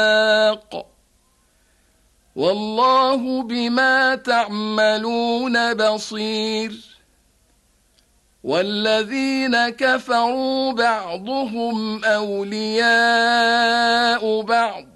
والله بما تعملون بصير. والذين كفروا بعضهم أولياء بعض